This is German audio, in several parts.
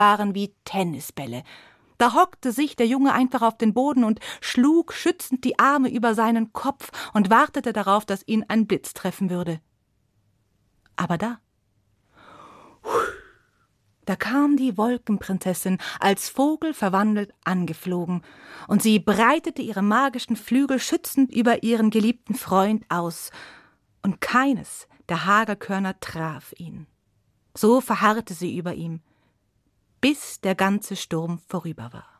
waren wie Tennisbälle. Da hockte sich der Junge einfach auf den Boden und schlug schützend die Arme über seinen Kopf und wartete darauf, dass ihn ein Blitz treffen würde. Aber da kam die Wolkenprinzessin als Vogel verwandelt angeflogen, und sie breitete ihre magischen Flügel schützend über ihren geliebten Freund aus, und keines der Hagelkörner traf ihn. So verharrte sie über ihm, bis der ganze Sturm vorüber war.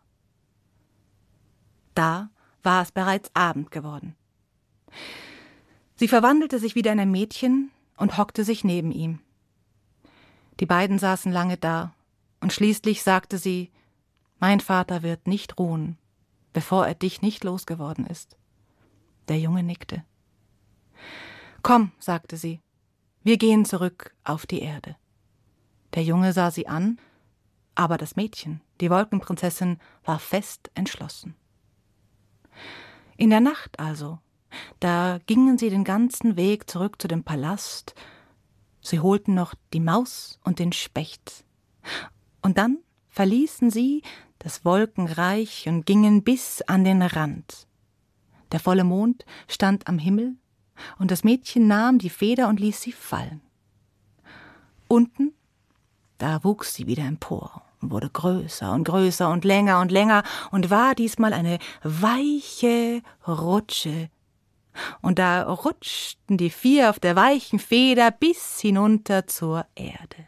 Da war es bereits Abend geworden. Sie verwandelte sich wieder in ein Mädchen und hockte sich neben ihm. Die beiden saßen lange da, und schließlich sagte sie: »Mein Vater wird nicht ruhen, bevor er dich nicht losgeworden ist.« Der Junge nickte. »Komm«, sagte sie, »wir gehen zurück auf die Erde.« Der Junge sah sie an, aber das Mädchen, die Wolkenprinzessin, war fest entschlossen. In der Nacht also, da gingen sie den ganzen Weg zurück zu dem Palast. Sie holten noch die Maus und den Specht. Und dann verließen sie das Wolkenreich und gingen bis an den Rand. Der volle Mond stand am Himmel, und das Mädchen nahm die Feder und ließ sie fallen. Unten, da wuchs sie wieder empor und wurde größer und größer und länger und war diesmal eine weiche Rutsche. Und da rutschten die 4 auf der weichen Feder bis hinunter zur Erde.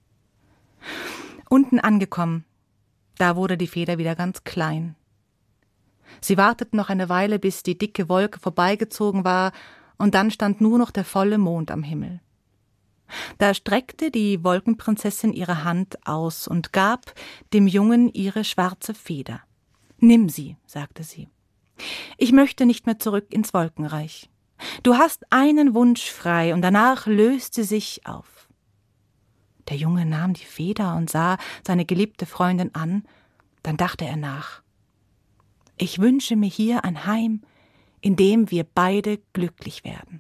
Unten angekommen, da wurde die Feder wieder ganz klein. Sie warteten noch eine Weile, bis die dicke Wolke vorbeigezogen war, und dann stand nur noch der volle Mond am Himmel. Da streckte die Wolkenprinzessin ihre Hand aus und gab dem Jungen ihre schwarze Feder. »Nimm sie«, sagte sie. »Ich möchte nicht mehr zurück ins Wolkenreich. Du hast einen Wunsch frei, und danach löst sie sich auf.« Der Junge nahm die Feder und sah seine geliebte Freundin an. Dann dachte er nach. »Ich wünsche mir hier ein Heim, in dem wir beide glücklich werden.«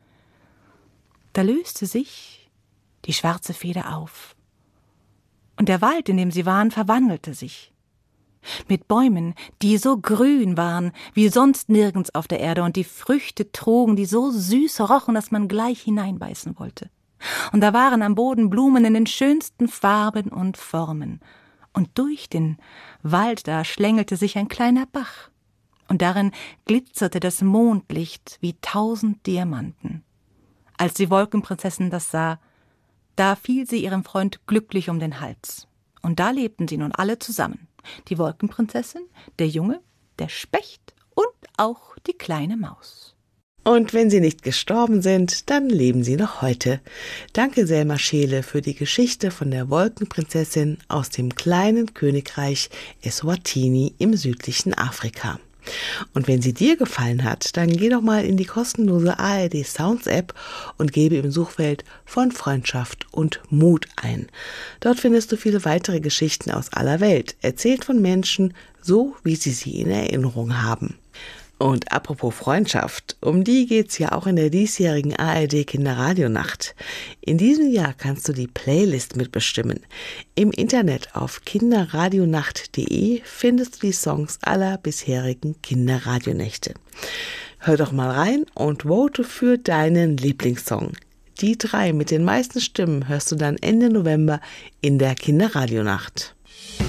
Da löste sich die schwarze Feder auf, und der Wald, in dem sie waren, verwandelte sich. Mit Bäumen, die so grün waren wie sonst nirgends auf der Erde und die Früchte trugen, die so süß rochen, dass man gleich hineinbeißen wollte. Und da waren am Boden Blumen in den schönsten Farben und Formen. Und durch den Wald da schlängelte sich ein kleiner Bach, und darin glitzerte das Mondlicht wie 1000 Diamanten. Als die Wolkenprinzessin das sah, da fiel sie ihrem Freund glücklich um den Hals. Und da lebten sie nun alle zusammen. Die Wolkenprinzessin, der Junge, der Specht und auch die kleine Maus. Und wenn sie nicht gestorben sind, dann leben sie noch heute. Danke, Selma Scheele, für die Geschichte von der Wolkenprinzessin aus dem kleinen Königreich Eswatini im südlichen Afrika. Und wenn sie dir gefallen hat, dann geh doch mal in die kostenlose ARD Sounds App und gebe im Suchfeld von Freundschaft und Mut ein. Dort findest du viele weitere Geschichten aus aller Welt, erzählt von Menschen, so wie sie in Erinnerung haben. Und apropos Freundschaft, um die geht's ja auch in der diesjährigen ARD Kinderradionacht. In diesem Jahr kannst du die Playlist mitbestimmen. Im Internet auf kinderradionacht.de findest du die Songs aller bisherigen Kinderradionächte. Hör doch mal rein und vote für deinen Lieblingssong. Die 3 mit den meisten Stimmen hörst du dann Ende November in der Kinderradionacht.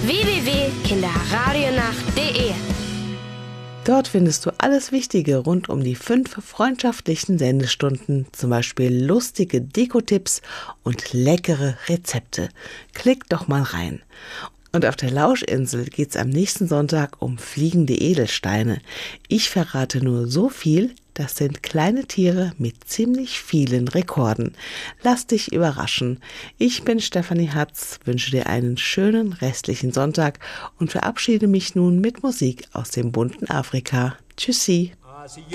www.kinderradionacht.de. Dort findest du alles Wichtige rund um die 5 freundschaftlichen Sendestunden, zum Beispiel lustige Dekotipps und leckere Rezepte. Klick doch mal rein. Und auf der Lauschinsel geht's am nächsten Sonntag um fliegende Edelsteine. Ich verrate nur so viel, das sind kleine Tiere mit ziemlich vielen Rekorden. Lass dich überraschen. Ich bin Stefanie Hatz, wünsche dir einen schönen restlichen Sonntag und verabschiede mich nun mit Musik aus dem bunten Afrika. Tschüssi.